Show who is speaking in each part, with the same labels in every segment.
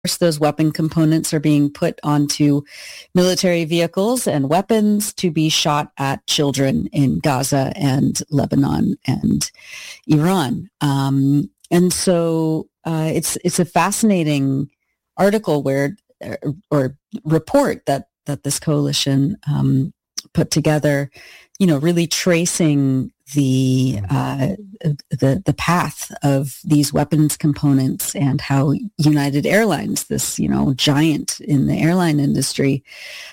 Speaker 1: those weapon components are being put onto military vehicles and weapons to be shot at children in Gaza and Lebanon and Iran. And so it's a fascinating article or report that this coalition put together, really tracing the path of these weapons components and how United Airlines, this giant in the airline industry,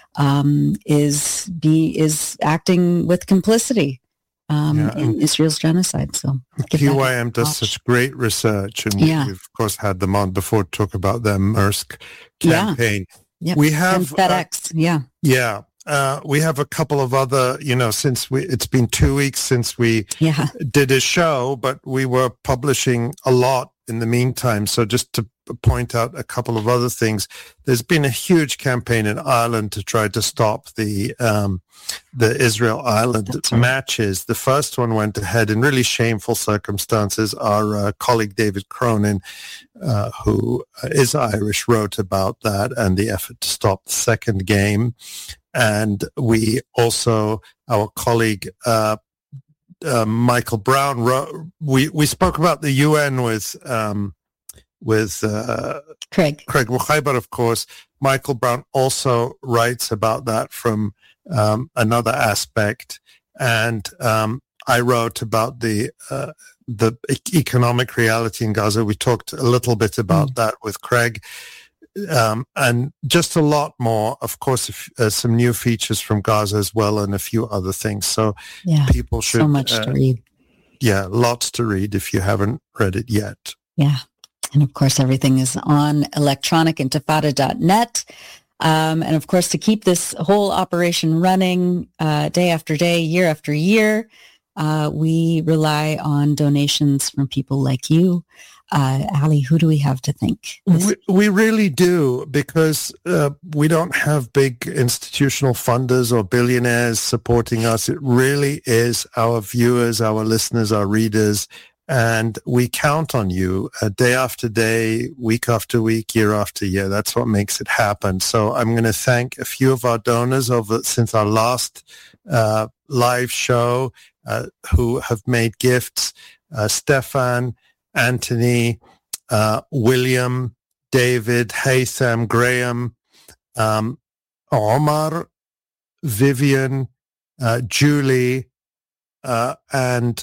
Speaker 1: is acting with complicity in Israel's genocide. So
Speaker 2: QYM does such great research, and we've of course had them on before to talk about their Maersk campaign.
Speaker 1: Yeah.
Speaker 2: We have
Speaker 1: and FedEx.
Speaker 2: We have a couple of other, since it's been 2 weeks since we did a show, but we were publishing a lot in the meantime. So just to point out a couple of other things, there's been a huge campaign in Ireland to try to stop the Israel-Ireland matches. The first one went ahead in really shameful circumstances. Our colleague David Cronin, who is Irish, wrote about that and the effort to stop the second game. And we also, our colleague Michael Brown wrote. We spoke about the UN with Craig Wuchaiber, of course. Michael Brown also writes about that from another aspect, and I wrote about the economic reality in Gaza. We talked a little bit about that with Craig. And just a lot more, of course, some new features from Gaza as well, and a few other things. So people should...
Speaker 1: So much to read.
Speaker 2: Yeah, lots to read if you haven't read it yet.
Speaker 1: Yeah. And of course, everything is on electronicintifada.net. And of course, to keep this whole operation running day after day, year after year, we rely on donations from people like you. Ali, who do we have to thank?
Speaker 2: We really do, because we don't have big institutional funders or billionaires supporting us. It really is our viewers, our listeners, our readers, and we count on you day after day, week after week, year after year. That's what makes it happen. So I'm going to thank a few of our donors since our last live show who have made gifts. Stefan, Anthony, William, David, Haytham, Graham, Omar, Vivian, Julie, and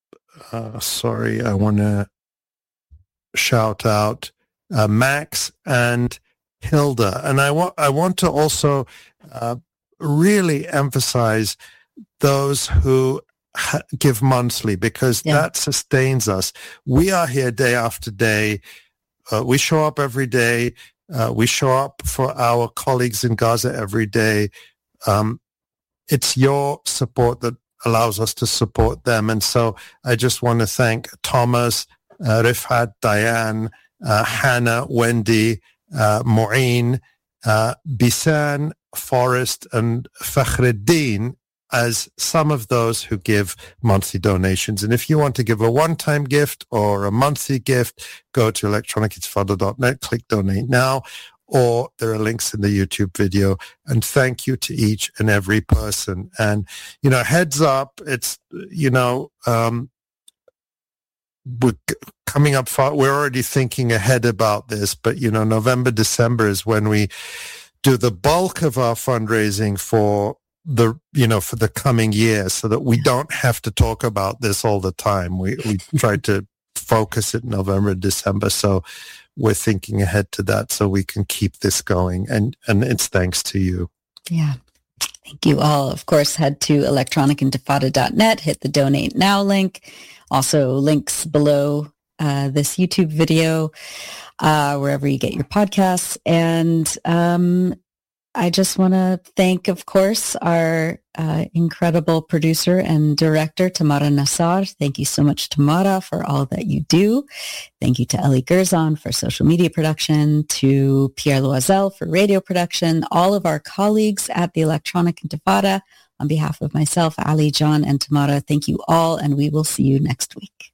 Speaker 2: I want to shout out Max and Hilda. And I want to also really emphasize those who give monthly, because that sustains us. We are here day after day. We show up every day. We show up for our colleagues in Gaza every day. It's your support that allows us to support them. And so I just want to thank Thomas, Rifat, Diane, Hannah, Wendy, Maureen, Bisan, Forrest, and Fakhreddin as some of those who give monthly donations. And if you want to give a one-time gift or a monthly gift, go to electronicintifada.net, click donate now, or there are links in the YouTube video. And thank you to each and every person. And, heads up, it's, we're coming up far. We're already thinking ahead about this, but, November, December is when we do the bulk of our fundraising for the coming year, so that we don't have to talk about this all the time. We try to focus it November, December. So we're thinking ahead to that so we can keep this going. And it's thanks to you.
Speaker 1: Yeah. Thank you all. Of course, head to electronicintifada.net, hit the donate now link. Also links below this YouTube video, wherever you get your podcasts. And I just want to thank, of course, our incredible producer and director, Tamara Nassar. Thank you so much, Tamara, for all that you do. Thank you to Ellie Gerzon for social media production, to Pierre Loisel for radio production, all of our colleagues at the Electronic Intifada. On behalf of myself, Ali, John, and Tamara, thank you all, and we will see you next week.